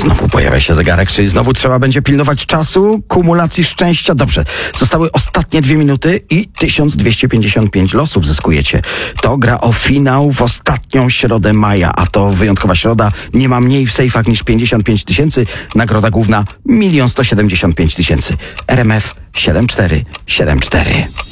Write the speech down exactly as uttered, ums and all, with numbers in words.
Znowu pojawia się zegarek, czyli znowu trzeba będzie pilnować czasu, kumulacji szczęścia. Dobrze, zostały ostatnie dwie minuty i tysiąc dwieście pięćdziesiąt pięć losów zyskujecie. To gra o finał w ostatnią środę maja, a to wyjątkowa środa. Nie ma mniej w sejfach niż pięćdziesiąt pięć tysięcy. Nagroda główna milion sto siedemdziesiąt pięć tysięcy. R M F siedem cztery siedem cztery.